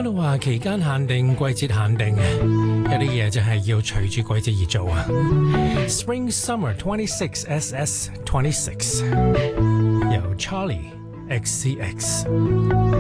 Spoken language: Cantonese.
到話期間限定、季節限定嘅，有啲嘢就係要隨住季節而做啊。Spring Summer 26 SS 26由 Charlie XCX。